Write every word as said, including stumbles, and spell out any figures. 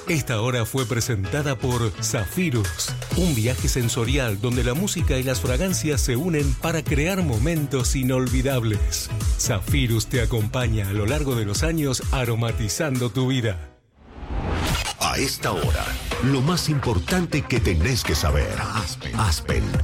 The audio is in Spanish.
Esta hora fue presentada por Zafirus, un viaje sensorial donde la música y las fragancias se unen para crear momentos inolvidables. Zafirus te acompaña a lo largo de los años aromatizando tu vida. A esta hora, lo más importante que tenés que saber. Aspen. Aspen.